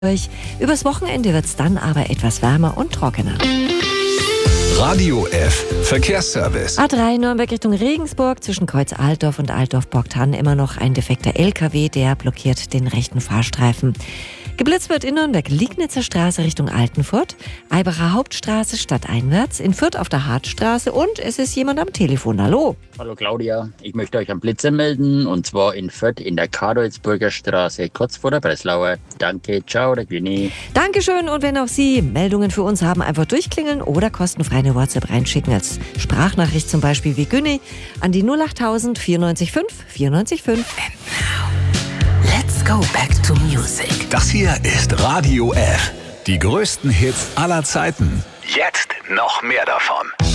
Übers Wochenende wird es dann aber etwas wärmer und trockener. Radio F Verkehrsservice. A3 Nürnberg Richtung Regensburg zwischen Kreuz Altdorf und Altdorf-Borgtann immer noch ein defekter LKW, der blockiert den rechten Fahrstreifen. Geblitzt wird in Nürnberg Liegnitzer Straße Richtung Altenfurt, Eibacher Hauptstraße stadteinwärts, in Fürth auf der Hartstraße und es ist jemand am Telefon. Hallo. Hallo Claudia, ich möchte euch einen Blitzer melden und zwar in Fürth in der Karolsburger Straße, kurz vor der Breslauer. Danke, ciao, der Güni. Dankeschön und wenn auch Sie Meldungen für uns haben, einfach durchklingeln oder kostenfrei eine WhatsApp reinschicken als Sprachnachricht zum Beispiel wie Günni an die 08000 94 5 94 5. Let's go back to music. Das hier ist Radio F. Die größten Hits aller Zeiten. Jetzt noch mehr davon.